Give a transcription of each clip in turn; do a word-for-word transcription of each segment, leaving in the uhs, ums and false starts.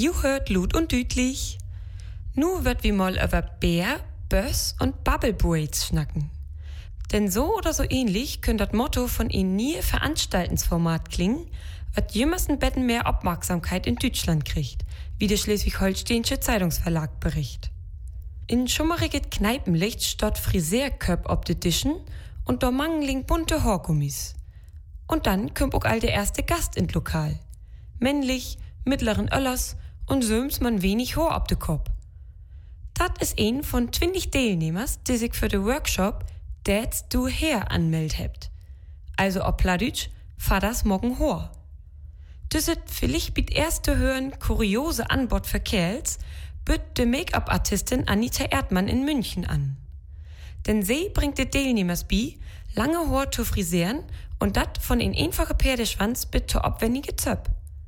You hört Lut und Dütlich. Nu wird wie mal über Bär, Böss und Bubble Braids schnacken. Denn so oder so ähnlich könnte das Motto von ihnen nie Veranstaltungsformat klingen, was jemmersten Betten mehr Aufmerksamkeit in Deutschland kriegt, wie der Schleswig-Holsteinische Zeitungsverlag bericht. In schummeriget Kneipenlicht stott Friseurköp ob de Tischen und da mangling bunte Haargummis. Und dann kümmt auch all der erste Gast in Lokal. Männlich, mittleren Öllers und söms man wenig Haar ob de Kopf. Dat is ein von zwanzig Teilnehmers, die sich für den Workshop Dads Do Hair anmeldet hebt. Also ob Pladütsch, Vaders mogen Haar. Düsset vielleicht bit erste hören kuriose Anbot für Kerls, büt de Make-up-Artistin Anita Erdmann in München an. Denn sie bringt de Teilnehmers bi, lange Haar zu frisieren und dat von in einfache Pferdeschwanz bit zu abwendige Zöp.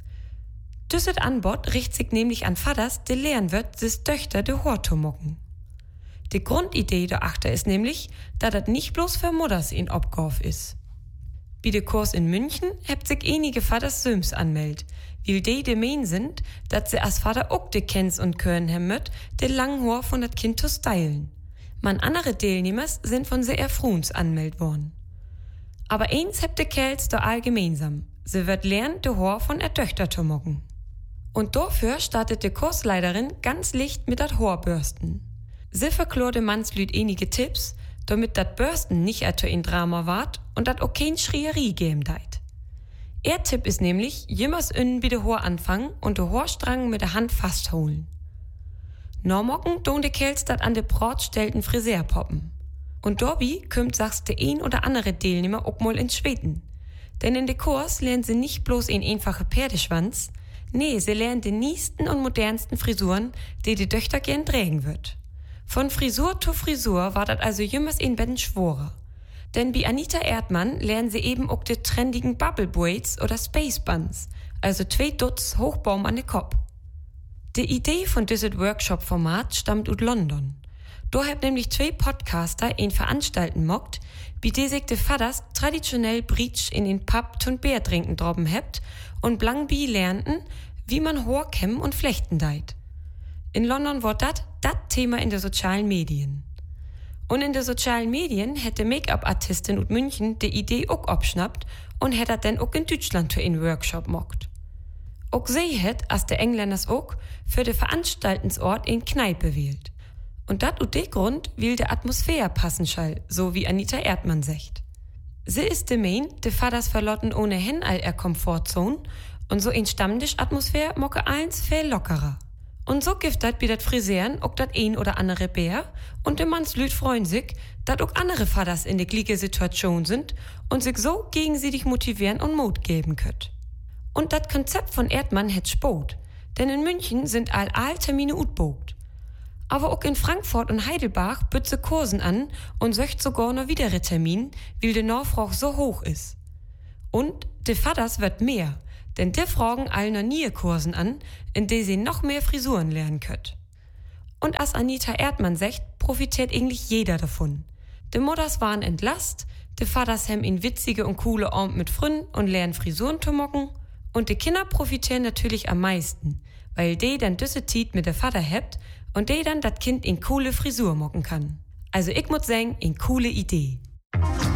Düsset Anbot richtet sich nämlich an Vaders, de lehren wird, des Töchter de Haar zu mocken. Die Grundidee dahinter ist nämlich, dass das nicht bloß für Mutters in Obgauf ist. Bei de Kurs in München hebt sich einige Vaders Söms anmeldet, weil die de mein sind, dass sie als Vater auch de Kens und Körn haben möt, de langen Haar von dat Kind zu stylen. Man andere Teilnehmers sind von sehr Fruns anmeldet worden. Aber eins hebt de Kerls da all gemeinsam. Sie wird lernen, de Haar von er Töchter zu mocken. Und dafür startet die Kursleiterin ganz licht mit dat Haarbürsten. Sie verklorde Mannslüd einige Tipps, damit dat Bürsten nicht etwa in Drama wart und dat auch kein Schrieerie geben deit. Ihr Tipp ist nämlich, jemals innen bei de Haar anfangen und de Haarstrang mit der Hand fastholen. Normocken don de Kerls dat an de Brot stellten Friseur poppen. Und dorbi kümmt sagst de ein oder andere Teilnehmer auch mal in Schweden. Denn in de Kurs lernen sie nicht bloß ein einfacher Pferdeschwanz, nee, sie lernen die niesten und modernsten Frisuren, die die Töchter gern trägen wird. Von Frisur zu Frisur war das also jümmers in Betten schworer. Denn bei Anita Erdmann lernen sie eben auch die trendigen Bubble Braids oder Space Buns, also zwei Dutz Hochbaum an den Kopf. Die Idee von diesem Workshop-Format stammt aus London. Da hat nämlich zwei Podcaster ihn veranstalten mockt, bei der sich die Vaders traditionell Britsch in den Pub zum Bier trinken droben hebt und Blangbi lernten, wie man Haar kämmen und flechten deit. In London war dat dat Thema in den sozialen Medien. Und in den sozialen Medien hätte Make-up-Artistin aus München die Idee auch abschnappt und hätte dann auch in Deutschland für einen Workshop mockt. Auch sie hätt, als der Engländers auch, für den Veranstaltungsort in Kneipe wählt. Und dat ut de Grund, weil der Atmosphäre passen schall, so wie Anita Erdmann sagt. Sie ist de Main, de Vaders verlotten ohnehin all er Komfortzone und so in Stammtisch-Atmosphäre mocke eins viel lockerer. Und so gibt dat bi dat Frisieren auch dat ein oder andere Bär und de Mannslüd freuen sich, dat auch andere Vaders in de gleiche Situation sind und sich so gegenseitig motivieren und Mut geben könnt. Und dat Konzept von Erdmann het spot, denn in München sind all all Termine utbogt. Aber auch in Frankfurt und Heidelberg bütze Kursen an und söcht sogar noch widere Termin, weil de Nachfrage so hoch ist. Und de Vaders wird mehr, denn de fragen all noch nie Kursen an, in de sie noch mehr Frisuren lernen könnt. Und als Anita Erdmann sagt, profitiert eigentlich jeder davon. De Mutters waren entlast, de Vaders hem in witzige und coole Abend mit Fründen und lernen Frisuren zu mocken, und de Kinder profitieren natürlich am meisten, weil de dann düsse Tiet mit de Vater hebt und de dann dat Kind in coole Frisur mocken kann. Also ich muss sagen, in coole Idee.